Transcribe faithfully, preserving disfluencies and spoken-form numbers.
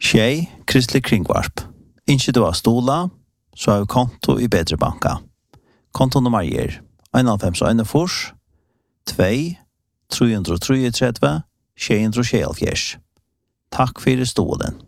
Tjej, Kristelig Kringvarp. Ikke du har stola, så har vi konto i Bedre Banka. Kontonummer er en fem en fors, to, tre tre tre, tre, tre tre, Takk for stolen.